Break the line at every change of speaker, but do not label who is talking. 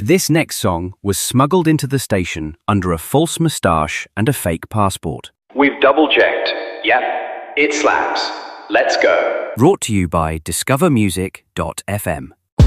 This next song was smuggled into the station under a false moustache and a fake passport.
We've double-checked. Yep, it slaps. Let's go.
Brought to you by discovermusic.fm.